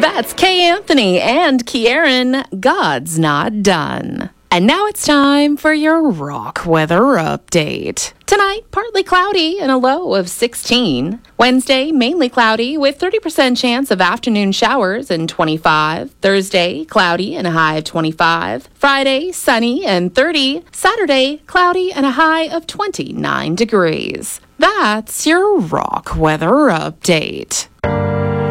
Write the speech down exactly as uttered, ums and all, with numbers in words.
That's Kay Anthony and Kieran, God's Not Done. And now it's time for your rock weather update. Tonight, partly cloudy and a low of sixteen. Wednesday, mainly cloudy with thirty percent chance of afternoon showers and twenty-five. Thursday, cloudy and a high of twenty-five. Friday, sunny and thirty. Saturday, cloudy and a high of twenty-nine degrees. That's your rock weather update.